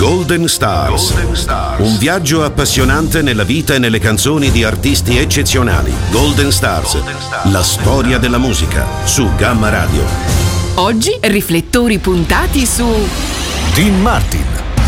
Golden Stars. Un viaggio appassionante nella vita e nelle canzoni di artisti eccezionali. Golden Stars. La storia della musica su Gamma Radio. Oggi riflettori puntati su Dean Martin.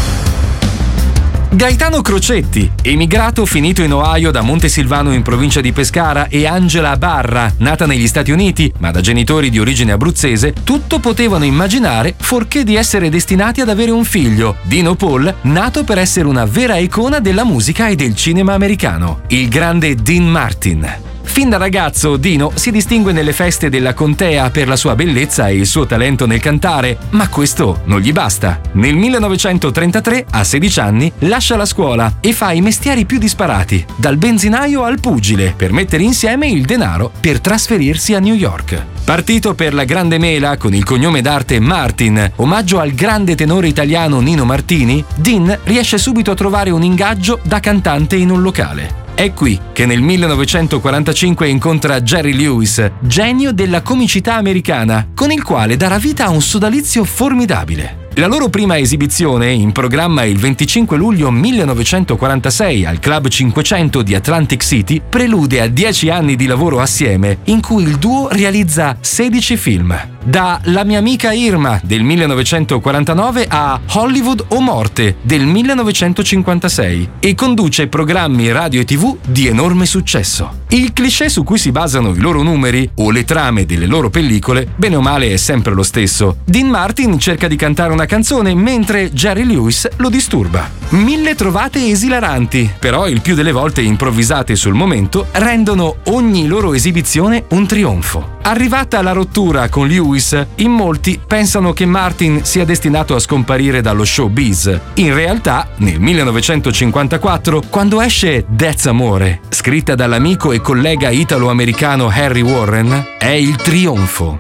Gaetano Crocetti, emigrato finito in Ohio da Montesilvano in provincia di Pescara, e Angela Barra, nata negli Stati Uniti ma da genitori di origine abruzzese, tutto potevano immaginare fuorché di essere destinati ad avere un figlio, Dino Paul, nato per essere una vera icona della musica e del cinema americano, il grande Dean Martin. Fin da ragazzo, Dino si distingue nelle feste della contea per la sua bellezza e il suo talento nel cantare, ma questo non gli basta. Nel 1933, a 16 anni, lascia la scuola e fa i mestieri più disparati, dal benzinaio al pugile, per mettere insieme il denaro per trasferirsi a New York. Partito per la Grande Mela con il cognome d'arte Martin, omaggio al grande tenore italiano Nino Martini, Dean riesce subito a trovare un ingaggio da cantante in un locale. È qui che nel 1945 incontra Jerry Lewis, genio della comicità americana, con il quale darà vita a un sodalizio formidabile. La loro prima esibizione, in programma il 25 luglio 1946 al Club 500 di Atlantic City, prelude a 10 anni di lavoro assieme, in cui il duo realizza 16 film. Da La mia amica Irma del 1949 a Hollywood o morte del 1956, e conduce programmi radio e TV di enorme successo. Il cliché su cui si basano i loro numeri o le trame delle loro pellicole, bene o male, è sempre lo stesso. Dean Martin cerca di cantare una canzone mentre Jerry Lewis lo disturba. 1000 trovate esilaranti, però il più delle volte improvvisate sul momento, rendono ogni loro esibizione un trionfo. Arrivata la rottura con Lewis, in molti pensano che Martin sia destinato a scomparire dallo showbiz. In realtà, nel 1954, quando esce That's Amore, scritta dall'amico e collega italo-americano Harry Warren, è il trionfo.